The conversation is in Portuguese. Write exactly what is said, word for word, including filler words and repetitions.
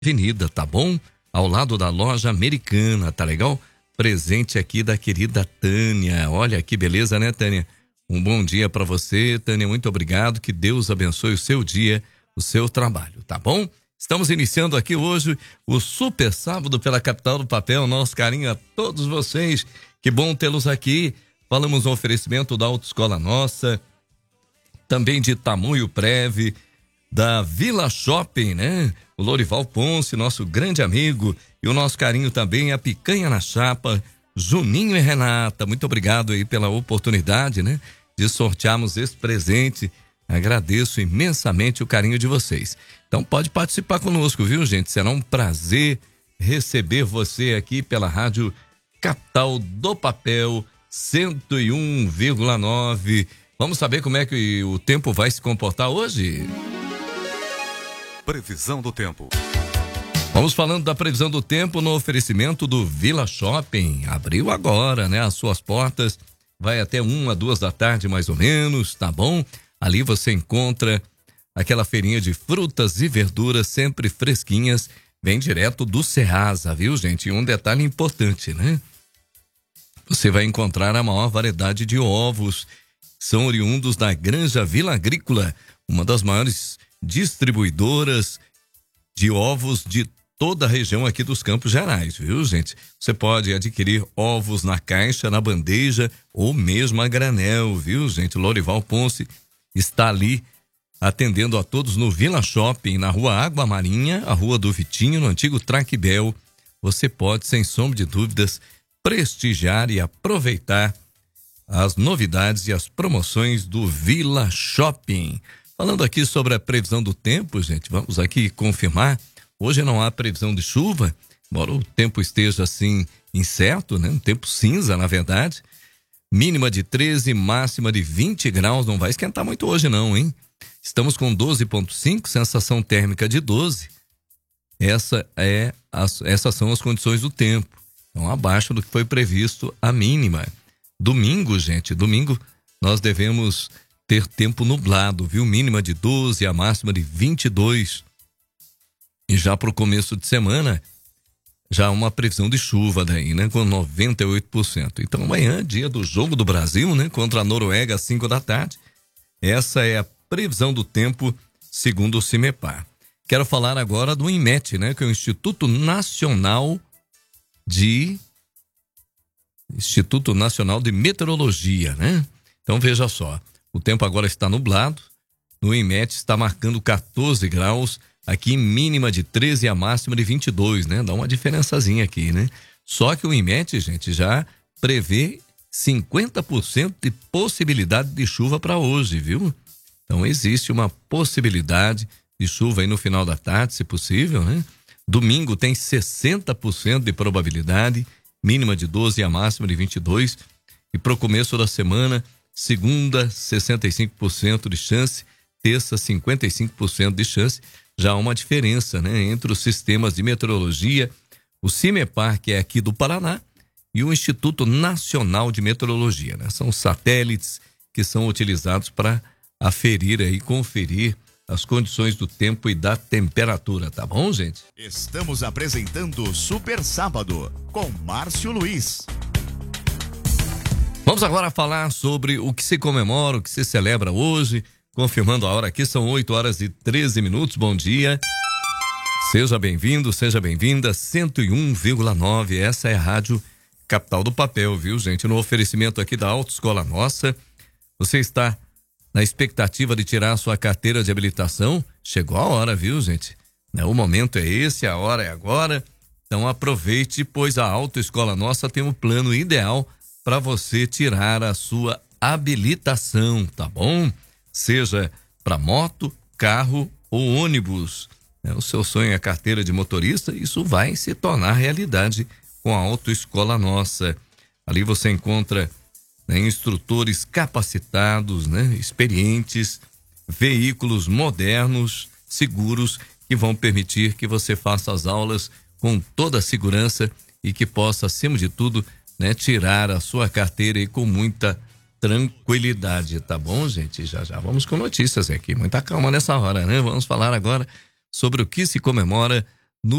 Avenida, tá bom? Ao lado da loja Americana, tá legal? Presente aqui da querida Tânia. Olha que beleza, né, Tânia? Um bom dia para você, Tânia. Muito obrigado. Que Deus abençoe o seu dia, o seu trabalho, tá bom? Estamos iniciando aqui hoje o Super Sábado pela Capital do Papel. Nosso carinho a todos vocês. Que bom tê-los aqui. Falamos no oferecimento da Autoescola Nossa, também de Tamoio Prev, da Vila Shopping, né? O Lorival Ponce, nosso grande amigo, e o nosso carinho também a Picanha na Chapa, Juninho e Renata. Muito obrigado aí pela oportunidade, né? De sortearmos esse presente. Agradeço imensamente o carinho de vocês. Então pode participar conosco, viu, gente? Será um prazer receber você aqui pela Rádio Capital do Papel cento e um vírgula nove. Vamos saber como é que o tempo vai se comportar hoje? Previsão do tempo. Vamos falando da previsão do tempo no oferecimento do Vila Shopping. Abriu agora, né? As suas portas. Vai até uma, duas da tarde, mais ou menos, tá bom? Ali você encontra aquela feirinha de frutas e verduras sempre fresquinhas. Vem direto do Ceasa, viu, gente? E um detalhe importante, né? Você vai encontrar a maior variedade de ovos. São oriundos da Granja Vila Agrícola, uma das maiores distribuidoras de ovos de toda a região aqui dos Campos Gerais, viu, gente? Você pode adquirir ovos na caixa, na bandeja ou mesmo a granel, viu, gente? Lorival Ponce está ali atendendo a todos no Vila Shopping, na Rua Água Marinha, a Rua do Vitinho, no antigo Traquibel. Você pode, sem sombra de dúvidas, prestigiar e aproveitar as novidades e as promoções do Vila Shopping. Falando aqui sobre a previsão do tempo, gente, vamos aqui confirmar. Hoje não há previsão de chuva, embora o tempo esteja assim incerto, né? Um tempo cinza, na verdade. Mínima de treze, máxima de vinte graus, não vai esquentar muito hoje não, hein? Estamos com doze vírgula cinco, sensação térmica de doze. Essa é as, essas são as condições do tempo. Então, abaixo do que foi previsto a mínima. Domingo, gente, domingo nós devemos ter tempo nublado, viu? Mínima de doze, a máxima de vinte e dois. E já para o começo de semana, já uma previsão de chuva daí, né? Com noventa e oito por cento. Então amanhã, dia do Jogo do Brasil, né? Contra a Noruega, às cinco da tarde. Essa é a previsão do tempo, segundo o CIMEPAR. Quero falar agora do INMET, né? Que é o Instituto Nacional de... Instituto Nacional de Meteorologia, né? Então veja só, o tempo agora está nublado, no INMET está marcando quatorze graus, aqui mínima de treze e a máxima de vinte e dois, né? Dá uma diferençazinha aqui, né? Só que o INMET, gente, já prevê cinquenta por cento de possibilidade de chuva para hoje, viu? Então existe uma possibilidade de chuva aí no final da tarde, se possível, né? Domingo tem sessenta por cento de probabilidade, mínima de doze e a máxima de vinte e dois. E para o começo da semana, segunda, sessenta e cinco por cento de chance, terça, cinquenta e cinco por cento de chance. Já há uma diferença, né, entre os sistemas de meteorologia, o CIMEPAR, que é aqui do Paraná, e o Instituto Nacional de Meteorologia, né? São satélites que são utilizados para aferir e conferir as condições do tempo e da temperatura, tá bom, gente? Estamos apresentando Super Sábado com Márcio Luiz. Vamos agora falar sobre o que se comemora, o que se celebra hoje. Confirmando a hora aqui, são oito horas e treze minutos. Bom dia. Seja bem-vindo, seja bem-vinda. cento e um vírgula nove. Essa é a Rádio Capital do Papel, viu, gente? No oferecimento aqui da Autoescola Nossa. Você está na expectativa de tirar a sua carteira de habilitação? Chegou a hora, viu, gente? O momento é esse, a hora é agora. Então aproveite, pois a Autoescola Nossa tem um plano ideal para você tirar a sua habilitação, tá bom? Seja para moto, carro ou ônibus. O seu sonho é a carteira de motorista, isso vai se tornar realidade com a Autoescola Nossa. Ali você encontra, né, instrutores capacitados, né, experientes, veículos modernos, seguros, que vão permitir que você faça as aulas com toda a segurança e que possa, acima de tudo, né, tirar a sua carteira aí com muita tranquilidade, tá bom, gente? Já já vamos com notícias aqui, muita calma nessa hora, né? Vamos falar agora sobre o que se comemora